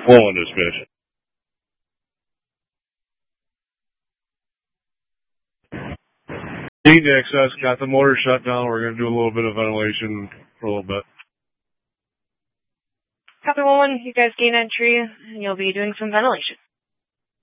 Pulling dispatch. Need access, got the motor shut down. We're going to do a little bit of ventilation for a little bit. Copy 1-1, you guys gain entry, and you'll be doing some ventilation.